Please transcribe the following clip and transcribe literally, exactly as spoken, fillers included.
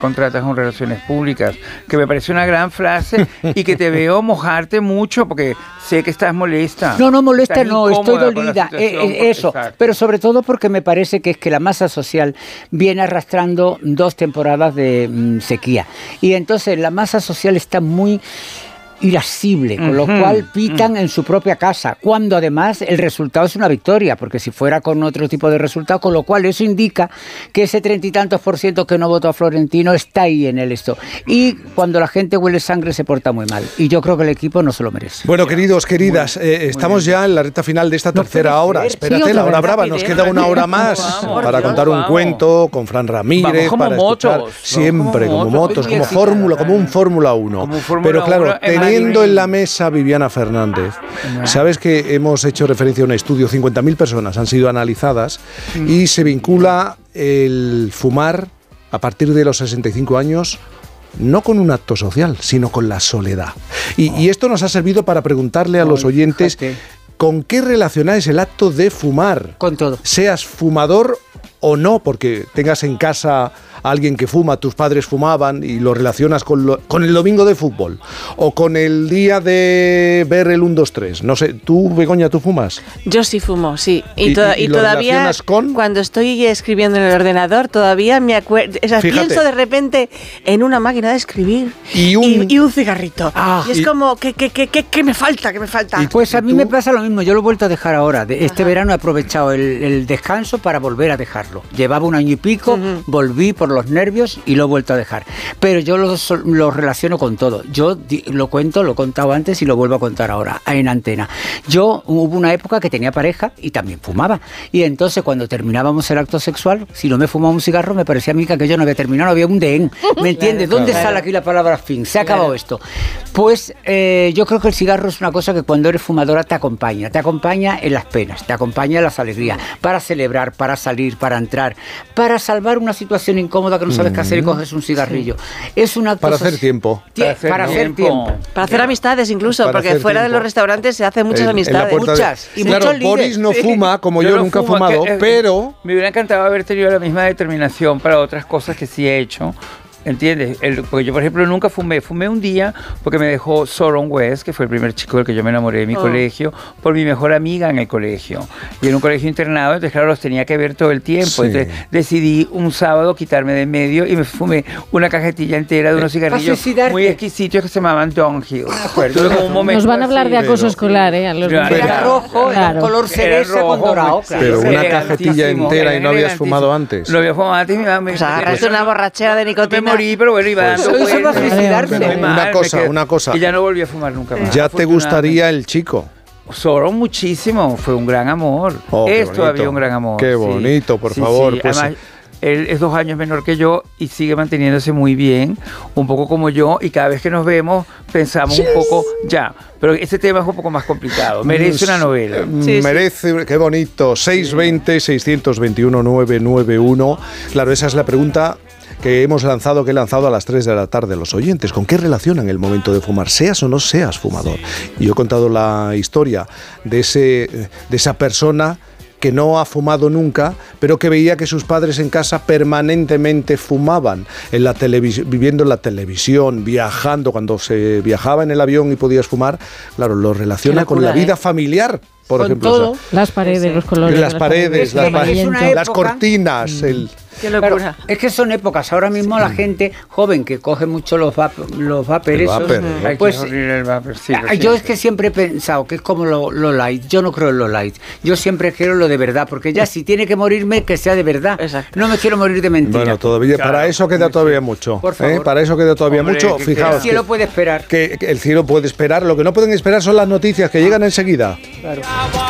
contratas con relaciones públicas, que me parece una gran frase y que te veo mojarte mucho porque sé que estás molesta. No, no molesta, no, estoy dolida, eh, eh, eso, exacto. Pero sobre todo porque me parece que es que la masa social viene arrastrando dos temporadas de mmm, sequía y entonces la masa social está muy irascible, con lo uh-huh, cual pitan uh-huh. en su propia casa, cuando además el resultado es una victoria, porque si fuera con otro tipo de resultado, con lo cual eso indica que ese treinta y tantos por ciento que no votó a Florentino está ahí en el esto. Y cuando la gente huele sangre se porta muy mal. Y yo creo que el equipo no se lo merece. Bueno, queridos, queridas, muy, eh, estamos ya en la recta final de esta tercera no hora. Espérate, sí, la hora brava, nos queda una hora más vamos, para contar un vamos. cuento con Fran Ramírez, como para motos, escuchar siempre como, como motos, como fórmula, como un Fórmula uno. Pero claro, teniendo en la mesa Viviana Fernández, sabes que hemos hecho referencia a un estudio, cincuenta mil personas han sido analizadas mm. y se vincula el fumar a partir de los sesenta y cinco años no con un acto social, sino con la soledad. Y, oh. y esto nos ha servido para preguntarle a los oyentes oh, ¿con qué relacionáis el acto de fumar? Con todo. Seas fumador o no, porque tengas en casa a alguien que fuma, tus padres fumaban y lo relacionas con, lo, con el domingo de fútbol o con el día de ver el uno, dos, tres. No sé, ¿tú, Begoña, tú fumas? Yo sí fumo, sí. Y, ¿Y, to- y, y y todavía, con? cuando estoy escribiendo en el ordenador, todavía me acuerdo, o sea, pienso de repente en una máquina de escribir y un, y, y un cigarrito. Ah, y es y, como, ¿qué, qué, qué, qué, qué me falta? ¿Qué me falta? Pues a mí me pasa lo mismo, yo lo he vuelto a dejar ahora. Este Ajá. verano he aprovechado el, el descanso para volver a dejarlo. Llevaba un año y pico, uh-huh. volví por los nervios y lo he vuelto a dejar. Pero yo lo, lo relaciono con todo. Yo lo cuento, lo he contado antes y lo vuelvo a contar ahora, en antena. Yo hubo una época que tenía pareja y también fumaba. Y entonces cuando terminábamos el acto sexual, si no me fumaba un cigarro, me parecía a mí que aquello no había terminado, no había un dehén. ¿Me entiendes? Claro, ¿Dónde claro. sale aquí la palabra fin? Se ha acabado claro. esto. Pues eh, yo creo que el cigarro es una cosa que cuando eres fumadora te acompaña. Te acompaña en las penas, te acompaña en las alegrías, para celebrar, para salir, para entrar, para salvar una situación incómoda que no sabes mm. qué hacer y coges un cigarrillo. Sí. Es un acto para hacer tiempo. Para hacer, para hacer tiempo. tiempo. Para hacer amistades incluso, para porque fuera tiempo. de los restaurantes se hacen muchas en, amistades. En muchas. De... Y claro, muchos Boris no fuma, como yo, yo no nunca fumo, he fumado, que, eh, pero... Me hubiera encantado haber tenido la misma determinación para otras cosas que sí he hecho. ¿Entiendes? El, porque yo, por ejemplo, nunca fumé. Fumé un día porque me dejó Soron West, que fue el primer chico del que yo me enamoré de mi oh. colegio, por mi mejor amiga en el colegio. Y en un colegio internado, entonces, claro, los tenía que ver todo el tiempo. Sí. Entonces, decidí un sábado quitarme de en medio y me fumé una cajetilla entera de unos cigarrillos muy exquisitos que se llamaban Downhill. Nos van a hablar de acoso pero, escolar, ¿eh? A los era era rojo, claro. era color cereza con dorado. Claro. Pero una cajetilla entera y no habías fumado antes. No había fumado antes. Mi mamá me, o sea, agarraste una borrachera de nicotina. Morí, pero bueno, iba dando pues, eso va a suicidarse. Una cosa, una cosa. Y ya no volví a fumar nunca más. ¿Ya te gustaría el chico? Solo muchísimo, fue un gran amor. Oh, es todavía un gran amor. Qué bonito, sí. por sí, favor. Sí. Pues, además, él es dos años menor que yo y sigue manteniéndose muy bien, un poco como yo, y cada vez que nos vemos pensamos sí. un poco ya. Pero este tema es un poco más complicado. Merece una novela. Sí, merece, sí. Qué bonito. seis veinte, seiscientos veintiuno, novecientos noventa y uno. Claro, esa es la pregunta que hemos lanzado, que he lanzado a las tres de la tarde a los oyentes. ¿Con qué relacionan el momento de fumar? Seas o no seas fumador. Sí. Y yo he contado la historia de, ese, de esa persona que no ha fumado nunca, pero que veía que sus padres en casa permanentemente fumaban, en la televis- viviendo en la televisión, viajando, cuando se viajaba en el avión y podías fumar, claro, lo relaciona con la vida eh. familiar, por con ejemplo. todo. O sea, las paredes, sí. los colores. Las, las paredes, las, paredes, las cortinas, mm. el... Qué locura. Claro, es que son épocas. Ahora mismo sí. la gente joven que coge mucho los vapers, los vapers, vapor, esos, pues, el vapor, sí, yo siempre. es que siempre he pensado que es como lo, lo light. Yo no creo en lo light. Yo siempre quiero lo de verdad, porque ya si tiene que morirme, que sea de verdad. Exacto. No me quiero morir de mentira. Bueno, todavía claro, para eso queda todavía sí. mucho. Por favor. ¿eh? Para eso queda todavía Hombre, mucho. Que, Fijaos. Que el cielo puede esperar. Que, que el cielo puede esperar. Lo que no pueden esperar son las noticias que llegan enseguida. Claro.